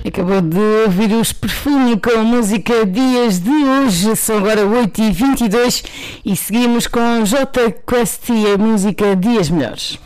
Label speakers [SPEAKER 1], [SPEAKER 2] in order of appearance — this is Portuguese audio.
[SPEAKER 1] Acabou de ouvir os Perfume com a música Dias de Hoje, são agora 8h22 e seguimos com J Quest e a música Dias Melhores.